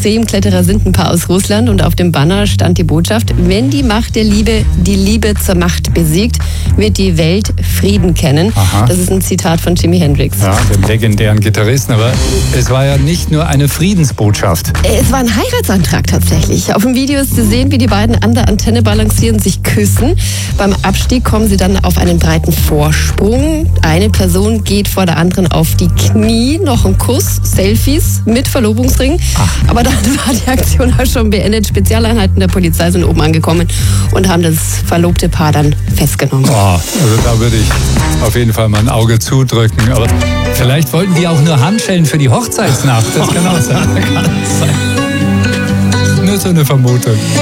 Extremkletterer sind ein Paar aus Russland und auf dem Banner stand die Botschaft: Wenn die Macht der Liebe die Liebe zur Macht besiegt, wird die Welt Frieden kennen. Aha. Das ist ein Zitat von Jimi Hendrix. Ja, dem legendären Gitarristen. Aber es war ja nicht nur eine Friedensbotschaft. Es war ein Heiratsantrag tatsächlich. Auf dem Video ist zu sehen, wie die beiden an der Antenne balancieren, sich küssen. Beim Abstieg kommen sie dann auf einen breiten Vorsprung. Eine Person geht vor der anderen auf die Knie. Noch ein Kuss, Selfies mit Verlobungsring. Aber dann war die Aktion auch schon beendet. Spezialeinheiten der Polizei sind oben angekommen und haben das verlobte Paar dann festgenommen. Also da würde ich auf jeden Fall mal ein Auge zudrücken. Aber vielleicht wollten die auch nur Handschellen für die Hochzeitsnacht. Das kann auch sein. Nur so eine Vermutung.